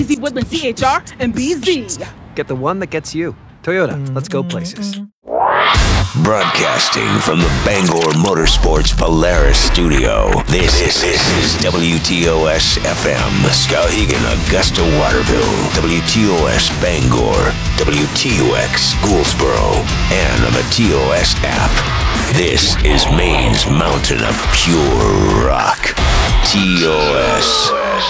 Easy Woodland CHR and BZ. Get the one that gets you. Toyota, let's go places. Broadcasting from the Bangor Motorsports Polaris studio, this is WTOS FM, Skowhegan, Augusta, Waterville, WTOS Bangor, WTOX Gouldsboro, and on the TOS app. This is Maine's mountain of pure rock. TOS.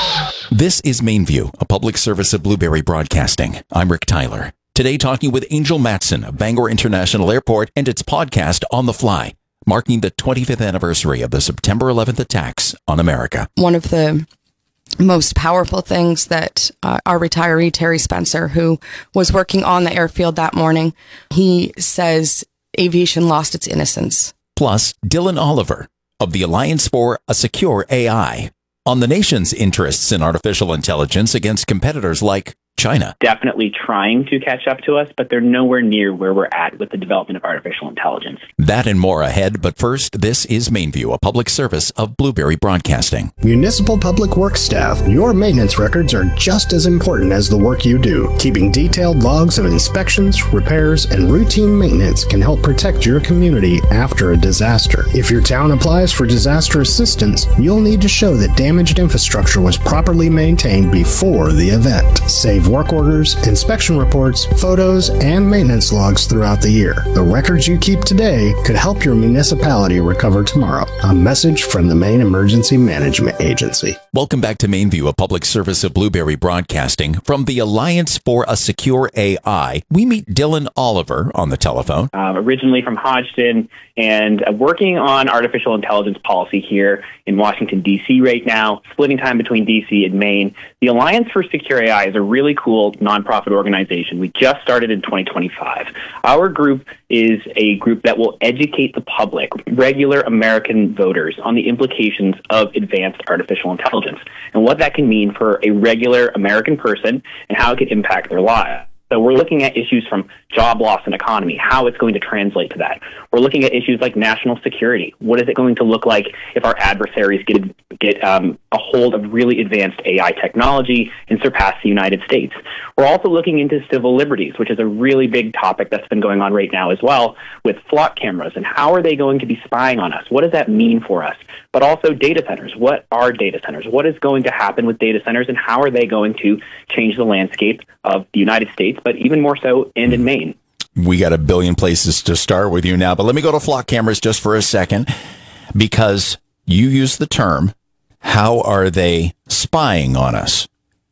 This is Mainview, a public service of Blueberry Broadcasting. I'm Rick Tyler. Today talking with Angel Matson of Bangor International Airport and its podcast On the Fly, marking the 25th anniversary of the September 11th attacks on America. One of the most powerful things that our retiree, Terry Spencer, who was working on the airfield that morning, he says aviation lost its innocence. Plus, Dylan Oliver of the Alliance for a Secure AI on the nation's interests in artificial intelligence against competitors like China. Definitely trying to catch up to us, but they're nowhere near where we're at with the development of artificial intelligence. That and more ahead, but first, this is Mainview, a public service of Blueberry Broadcasting. Municipal Public Works staff, your maintenance records are just as important as the work you do. Keeping detailed logs of inspections, repairs, and routine maintenance can help protect your community after a disaster. If your town applies for disaster assistance, you'll need to show that damaged infrastructure was properly maintained before the event. Save work orders, inspection reports, photos, and maintenance logs throughout the year. The records you keep today could help your municipality recover tomorrow. A message from the Maine Emergency Management Agency. Welcome back to Mainview, a public service of Blueberry Broadcasting. From the Alliance for a Secure AI, we meet Dylan Oliver on the telephone. Originally from Hodgdon and working on artificial intelligence policy here in Washington, D.C. right now, splitting time between D.C. and Maine. The Alliance for Secure AI is a really cool nonprofit organization. We just started in 2025. Our group is a group that will educate the public, regular American voters, on the implications of advanced artificial intelligence and what that can mean for a regular American person and how it could impact their lives. So we're looking at issues from job loss and economy, how it's going to translate to that. We're looking at issues like national security. What is it going to look like if our adversaries get a hold of really advanced AI technology and surpass the United States? We're also looking into civil liberties, which is a really big topic that's been going on right now as well, with flock cameras and how are they going to be spying on us? What does that mean for us? But also data centers. What are data centers? What is going to happen with data centers and how are they going to change the landscape of the United States, but even more so and in Maine? We got a billion places to start with you now, but let me go to flock cameras just for a second, because you use the term, how are they spying on us?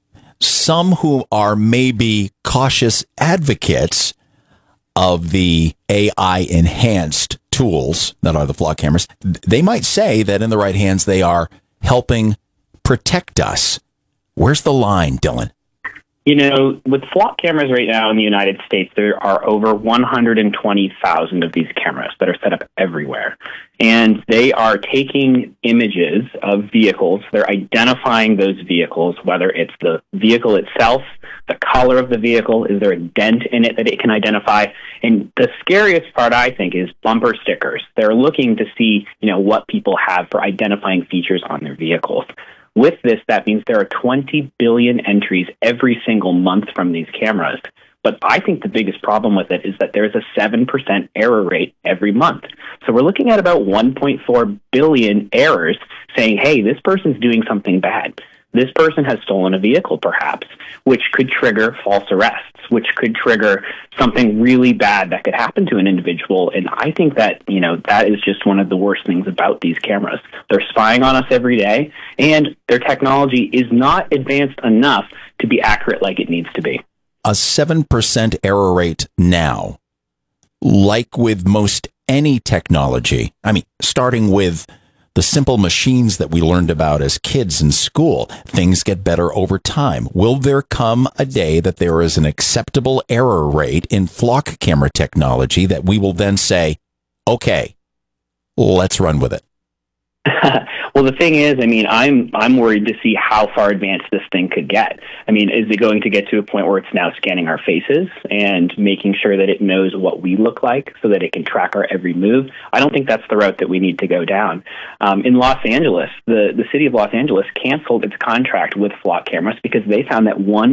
Some who are maybe cautious advocates of the AI-enhanced tools that are the flock cameras, they might say that in the right hands, they are helping protect us. Where's the line, Dylan? You know, with flock cameras right now in the United States, there are over 120,000 of these cameras that are set up everywhere. And they are taking images of vehicles. They're identifying those vehicles, whether it's the vehicle itself, the color of the vehicle, is there a dent in it that it can identify? And the scariest part, I think, is bumper stickers. They're looking to see, what people have for identifying features on their vehicles. With this, that means there are 20 billion entries every single month from these cameras. But I think the biggest problem with it is that there's a 7% error rate every month. So we're looking at about 1.4 billion errors saying, hey, this person's doing something bad. This person has stolen a vehicle, perhaps, which could trigger false arrests, which could trigger something really bad that could happen to an individual. And I think that, that is just one of the worst things about these cameras. They're spying on us every day, and their technology is not advanced enough to be accurate like it needs to be. A 7% error rate now, like with most any technology, starting with the simple machines that we learned about as kids in school, things get better over time. Will there come a day that there is an acceptable error rate in flock camera technology that we will then say, okay, let's run with it? Well, the thing is, I'm worried to see how far advanced this thing could get. Is it going to get to a point where it's now scanning our faces and making sure that it knows what we look like so that it can track our every move? I don't think that's the route that we need to go down. In Los Angeles, the city of Los Angeles canceled its contract with flock cameras because they found that 1